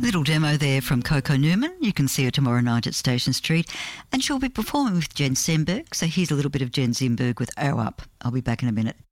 Little demo there from Coco Newman. You can see her tomorrow night at Station Street. And she'll be performing with Jen Semberg. So here's a little bit of Jen Semberg with Oh Up. I'll be back in a minute.